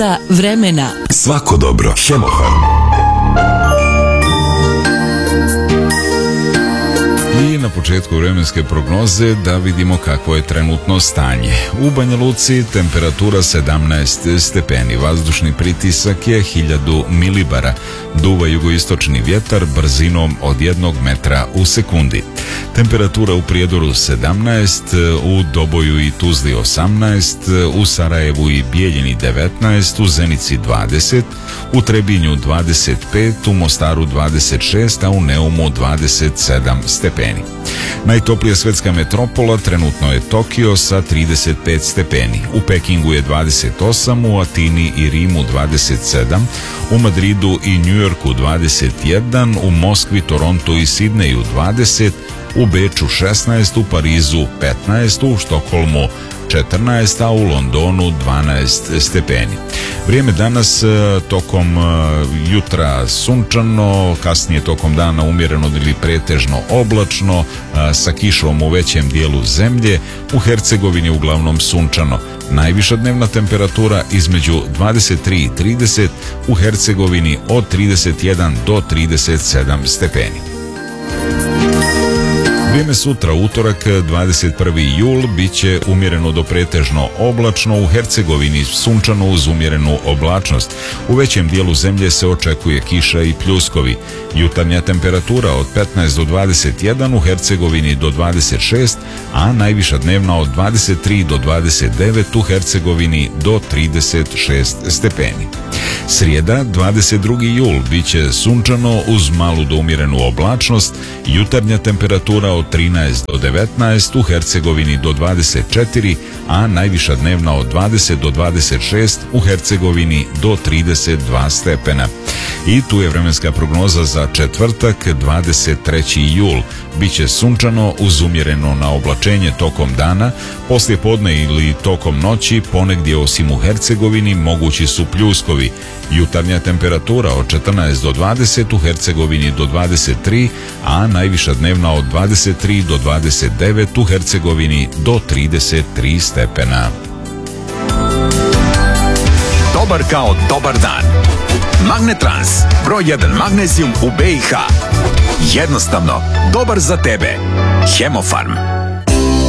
vremena. Svako dobro. Hemofarm. I na početku vremenske prognoze da vidimo kakvo je trenutno stanje. U Banja Luci temperatura 17 stepeni, vazdušni pritisak je 1000 milibara, duva jugoistočni vjetar brzinom od 1 metra u sekundi. Temperatura u Prijedoru 17, u Doboju i Tuzli 18, u Sarajevu i Bijeljini 19, u Zenici 20, u Trebinju 25, u Mostaru 26, a u Neumu 27 stepeni. Najtoplija svetska metropola trenutno je Tokio sa 35 stepeni. U Pekingu je 28, u Atini i Rimu 27, u Madridu i Njujorku 21, u Moskvi, Torontu i Sidneju 20, u Beču 16, u Parizu 15, u Štokholmu 14, a u Londonu 12 stepeni. Vrijeme danas tokom jutra sunčano, kasnije tokom dana umjereno ili pretežno oblačno, sa kišom u većem dijelu zemlje, u Hercegovini uglavnom sunčano. Najviša dnevna temperatura između 23 i 30, u Hercegovini od 31 do 37 stepeni. Vrijeme sutra, utorak, 21. jul, bit će umjereno do pretežno oblačno, u Hercegovini sunčano uz umjerenu oblačnost. U većem dijelu zemlje se očekuje kiša i pljuskovi. Jutarnja temperatura od 15 do 21, u Hercegovini do 26, a najviša dnevna od 23 do 29, u Hercegovini do 36 stepeni. Srijeda, 22. jul, bit će sunčano uz malu do umjerenu oblačnost, jutarnja temperatura od 13 do 19, u Hercegovini do 24, a najviša dnevna od 20 do 26, u Hercegovini do 32 stepena. I tu je vremenska prognoza za četvrtak, 23. jul. Biće sunčano uz umjereno na oblačenje tokom dana, poslije podne ili tokom noći ponegdje osim u Hercegovini mogući su pljuskovi. Jutarnja temperatura od 14 do 20, u Hercegovini do 23, a najviša dnevna od 23 do 29, u Hercegovini do 33 stepena. Dobar kao dobar dan. Magnetrans, broj 1 magnezijum u BiH. Jednostavno, dobar za tebe. Hemofarm.